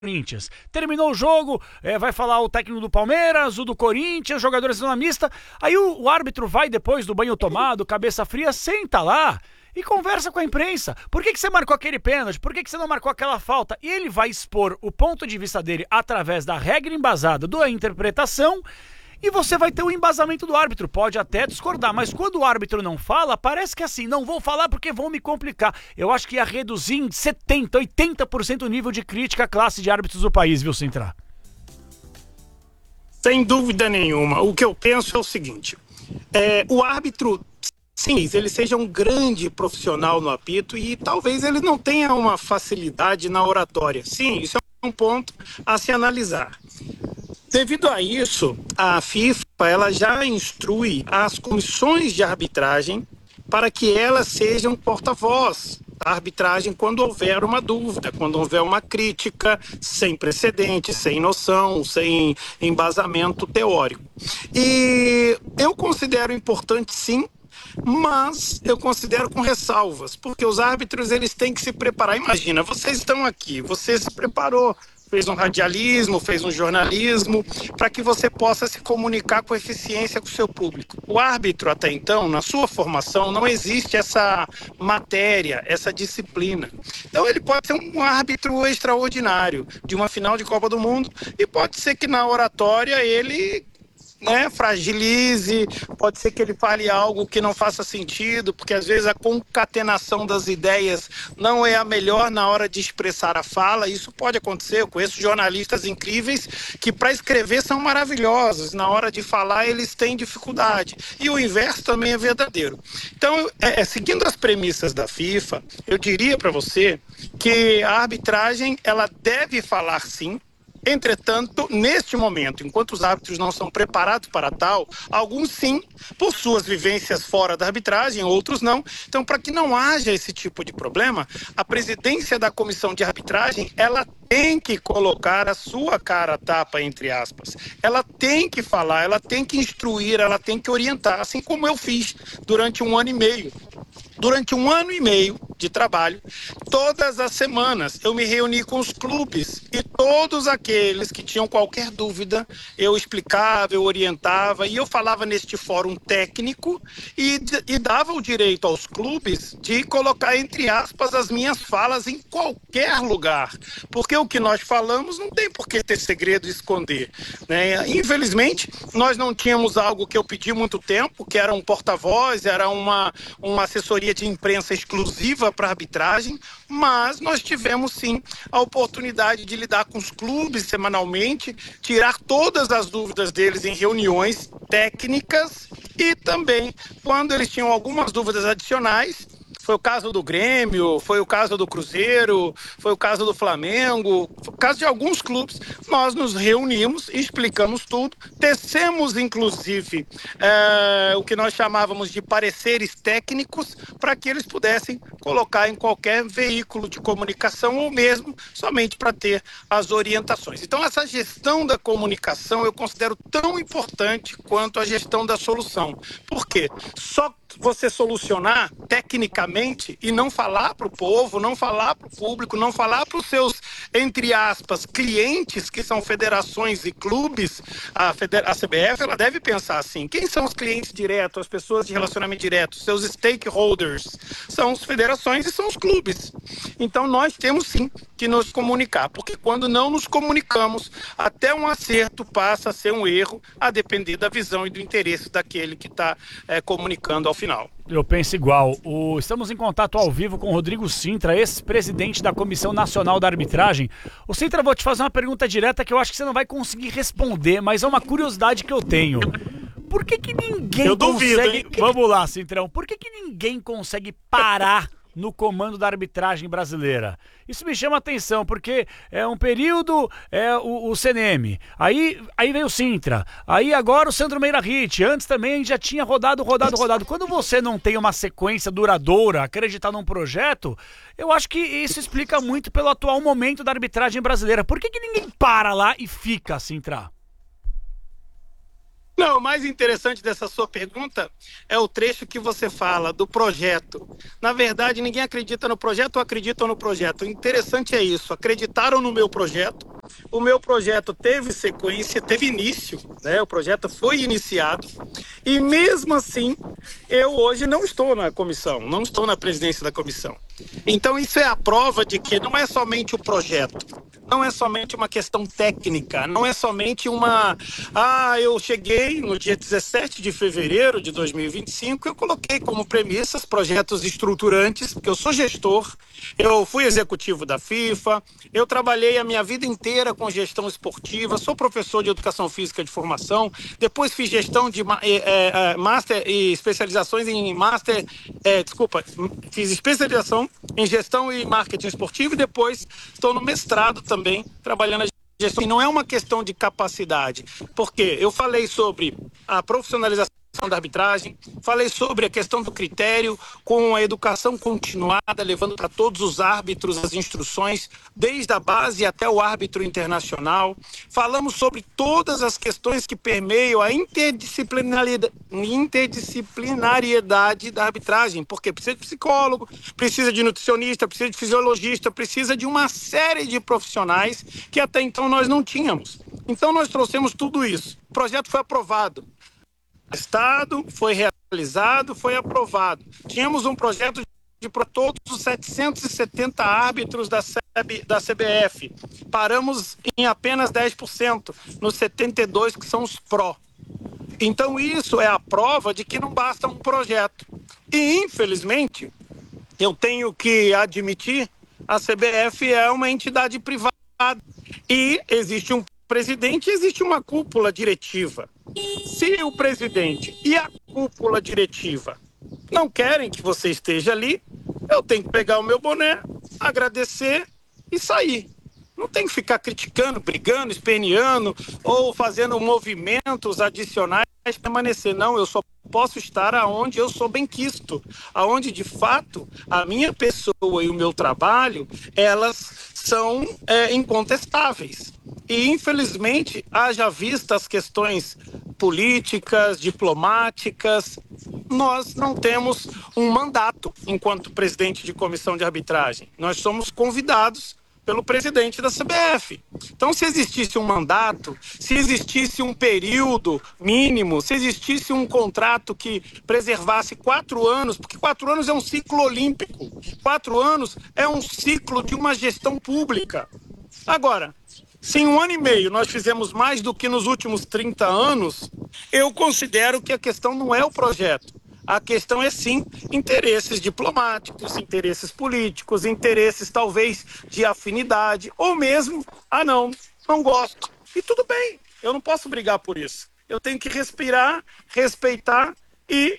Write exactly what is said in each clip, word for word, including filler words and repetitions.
Corinthians. Terminou o jogo, é, vai falar o técnico do Palmeiras, o do Corinthians, os jogadores da mista. Aí o, o árbitro vai depois do banho tomado, cabeça fria, senta lá e conversa com a imprensa. Por que, que você marcou aquele pênalti? Por que, que você não marcou aquela falta? E ele vai expor o ponto de vista dele através da regra embasada da interpretação. E você vai ter o embasamento do árbitro, pode até discordar, mas quando o árbitro não fala, parece que assim, não vou falar porque vão me complicar. Eu acho que ia reduzir em setenta, oitenta por cento o nível de crítica à classe de árbitros do país, viu, Sintra? Sem dúvida nenhuma. O que eu penso é o seguinte, é, o árbitro, sim, ele seja um grande profissional no apito e talvez ele não tenha uma facilidade na oratória. Sim, isso é um ponto a se analisar. Devido a isso, a FIFA ela já instrui as comissões de arbitragem para que elas sejam porta-voz da arbitragem quando houver uma dúvida, quando houver uma crítica sem precedente, sem noção, sem embasamento teórico. E eu considero importante, sim, mas eu considero com ressalvas, porque os árbitros eles têm que se preparar. Imagina, vocês estão aqui, você se preparou, fez um radialismo, fez um jornalismo, para que você possa se comunicar com eficiência com o seu público. O árbitro, até então, na sua formação, não existe essa matéria, essa disciplina. Então ele pode ser um árbitro extraordinário de uma final de Copa do Mundo e pode ser que na oratória ele... Né, fragilize, pode ser que ele fale algo que não faça sentido, porque às vezes a concatenação das ideias não é a melhor na hora de expressar a fala. Isso pode acontecer. Eu conheço jornalistas incríveis que para escrever são maravilhosos, na hora de falar eles têm dificuldade, e o inverso também é verdadeiro. Então, é, é, seguindo as premissas da FIFA, eu diria para você que a arbitragem ela deve falar sim. Entretanto, neste momento, enquanto os árbitros não são preparados para tal, alguns sim, por suas vivências fora da arbitragem, outros não. Então, para que não haja esse tipo de problema, a presidência da comissão de arbitragem, ela tem que colocar a sua cara a tapa, entre aspas. Ela tem que falar, ela tem que instruir, ela tem que orientar, assim como eu fiz durante um ano e meio. Durante um ano e meio de trabalho, todas as semanas eu me reuni com os clubes e todos aqueles que tinham qualquer dúvida, eu explicava, eu orientava e eu falava neste fórum técnico e, e dava o direito aos clubes de colocar, entre aspas, as minhas falas em qualquer lugar. Porque o que nós falamos não tem por que ter segredo e esconder, né? Infelizmente, nós não tínhamos algo que eu pedi muito tempo, que era um porta-voz, era uma, uma assessoria de imprensa exclusiva para arbitragem, mas nós tivemos sim a oportunidade de lidar com os clubes semanalmente, tirar todas as dúvidas deles em reuniões técnicas e também quando eles tinham algumas dúvidas adicionais. Foi o caso do Grêmio, foi o caso do Cruzeiro, foi o caso do Flamengo, foi o caso de alguns clubes. Nós nos reunimos, explicamos tudo, tecemos inclusive é, o que nós chamávamos de pareceres técnicos para que eles pudessem colocar em qualquer veículo de comunicação ou mesmo somente para ter as orientações. Então essa gestão da comunicação eu considero tão importante quanto a gestão da solução. Por quê? Só você solucionar tecnicamente e não falar para o povo, não falar para o público, não falar para os seus, entre aspas, clientes, que são federações e clubes, a, feder- a C B F, ela deve pensar assim, quem são os clientes diretos, as pessoas de relacionamento direto, seus stakeholders? São as federações e são os clubes. Então nós temos sim que nos comunicar, porque quando não nos comunicamos, até um acerto passa a ser um erro, a depender da visão e do interesse daquele que está é, comunicando ao final. Eu penso igual. O... Estamos em contato ao vivo com o Rodrigo Sintra, ex-presidente da Comissão Nacional da Arbitragem. O Sintra, vou te fazer uma pergunta direta que eu acho que você não vai conseguir responder, mas é uma curiosidade que eu tenho. Por que que ninguém eu duvido, consegue... hein? Vamos lá, Sintrão. Por que que ninguém consegue parar no comando da arbitragem brasileira? Isso me chama a atenção, porque é um período, é o, o C N M, aí, aí veio o Sintra, aí agora o Sandro Meirahit, antes também já tinha rodado, rodado, rodado. Quando você não tem uma sequência duradoura, acreditar num projeto, eu acho que isso explica muito pelo atual momento da arbitragem brasileira. Por que que ninguém para lá e fica, Sintra? Não, o mais interessante dessa sua pergunta é o trecho que você fala do projeto. Na verdade, ninguém acredita no projeto ou acreditam no projeto. O interessante é isso, acreditaram no meu projeto. O meu projeto teve sequência, teve início, né? O projeto foi iniciado e mesmo assim eu hoje não estou na comissão, não estou na presidência da comissão. Então isso é a prova de que não é somente o projeto, não é somente uma questão técnica, não é somente uma... Ah, eu cheguei no dia dezessete de fevereiro de dois mil e vinte e cinco, eu coloquei como premissas projetos estruturantes, porque eu sou gestor, eu fui executivo da FIFA, eu trabalhei a minha vida inteira com gestão esportiva, sou professor de educação física de formação, depois fiz gestão de é, é, master e especializações em master, é, desculpa, fiz especialização em gestão e marketing esportivo e depois estou no mestrado também, trabalhando a gestão. E não é uma questão de capacidade, porque eu falei sobre a profissionalização da arbitragem, falei sobre a questão do critério com a educação continuada, levando para todos os árbitros as instruções, desde a base até o árbitro internacional. Falamos sobre todas as questões que permeiam a interdisciplinariedade, interdisciplinariedade da arbitragem, porque precisa de psicólogo, precisa de nutricionista, precisa de fisiologista, precisa de uma série de profissionais que até então nós não tínhamos. Então nós trouxemos tudo isso. O projeto foi aprovado. Estado, foi realizado, foi aprovado. Tínhamos um projeto de para todos os setecentos e setenta árbitros da, C B, da C B F. Paramos em apenas dez por cento, nos setenta e dois por cento que são os pró. Então isso é a prova de que não basta um projeto. E infelizmente, eu tenho que admitir, a C B F é uma entidade privada e existe um presidente, existe uma cúpula diretiva. Se o presidente e a cúpula diretiva não querem que você esteja ali, eu tenho que pegar o meu boné, agradecer e sair. Não tem que ficar criticando, brigando, esperneando ou fazendo movimentos adicionais para permanecer. Não, eu só posso estar aonde eu sou benquisto, aonde de fato a minha pessoa e o meu trabalho, elas são é, incontestáveis. E infelizmente, haja vista as questões políticas, diplomáticas, nós não temos um mandato enquanto presidente de comissão de arbitragem. Nós somos convidados pelo presidente da C B F. Então, se existisse um mandato, se existisse um período mínimo, se existisse um contrato que preservasse quatro anos, porque quatro anos é um ciclo olímpico, quatro anos é um ciclo de uma gestão pública. Agora, se em um ano e meio nós fizemos mais do que nos últimos trinta anos, eu considero que a questão não é o projeto. A questão é sim interesses diplomáticos, interesses políticos, interesses talvez de afinidade, ou mesmo, ah não, não gosto. E tudo bem, eu não posso brigar por isso. Eu tenho que respirar, respeitar e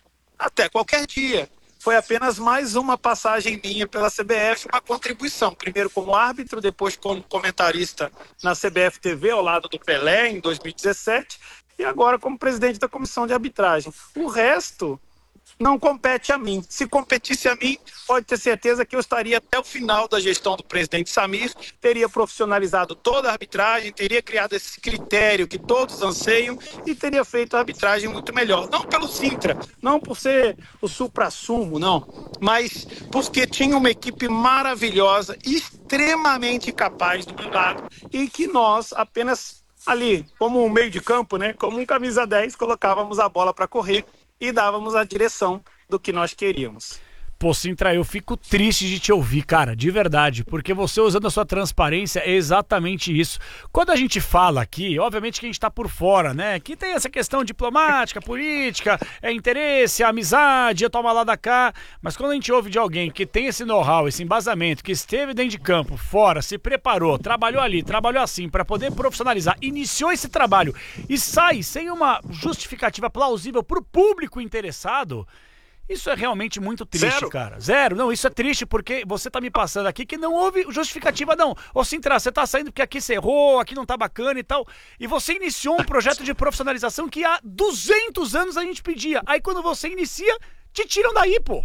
até qualquer dia. Foi apenas mais uma passagem minha pela C B F, uma contribuição. Primeiro como árbitro, depois como comentarista na C B F T V, ao lado do Pelé, em dois mil e dezessete, e agora como presidente da comissão de arbitragem. O resto não compete a mim. Se competisse a mim, pode ter certeza que eu estaria até o final da gestão do presidente Samir, teria profissionalizado toda a arbitragem, teria criado esse critério que todos anseiam e teria feito a arbitragem muito melhor. Não pelo Sintra, não por ser o supra-sumo, não, mas porque tinha uma equipe maravilhosa, extremamente capaz do meu lado e que nós apenas ali, como um meio de campo, né, como um camisa dez, colocávamos a bola para correr e dávamos a direção do que nós queríamos. Pô, Sintra, eu fico triste de te ouvir, cara, de verdade, porque você usando a sua transparência é exatamente isso. Quando a gente fala aqui, obviamente que a gente tá por fora, né, que tem essa questão diplomática, política, é interesse, amizade, é toma lá da cá, mas quando a gente ouve de alguém que tem esse know-how, esse embasamento, que esteve dentro de campo, fora, se preparou, trabalhou ali, trabalhou assim, para poder profissionalizar, iniciou esse trabalho e sai sem uma justificativa plausível pro público interessado, isso é realmente muito triste, Zero. cara. Zero. Não, isso é triste porque você tá me passando aqui que não houve justificativa, não. Ô, Sintra, você tá saindo porque aqui você errou, aqui não tá bacana e tal. E você iniciou um projeto de profissionalização que há duzentos anos a gente pedia. Aí quando você inicia, te tiram daí, pô.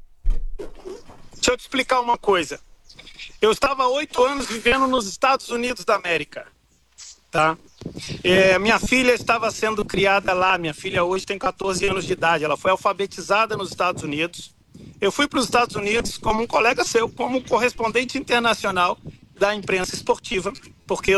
Deixa eu te explicar uma coisa. Eu estava há oito anos vivendo nos Estados Unidos da América, tá? É, minha filha estava sendo criada lá, minha filha hoje tem quatorze anos de idade, ela foi alfabetizada nos Estados Unidos. Eu fui para os Estados Unidos como um colega seu, como correspondente internacional da imprensa esportiva, porque